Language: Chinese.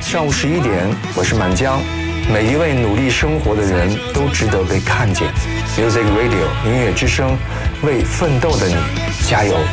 上午11点，我是满江。每一位努力生活的人都值得被看见。Music Radio 音乐之声，为奋斗的你加油。